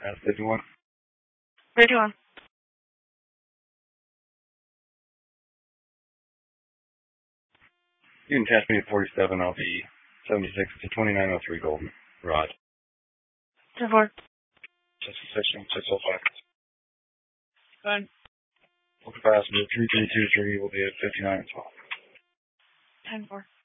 That's 51. 51. You can test me at 47. I'll be 76 to 2903 Golden. Rod. 10-4. Just a section 605. Go ahead. Local passenger 3323 will be at 59 as well. 10-4.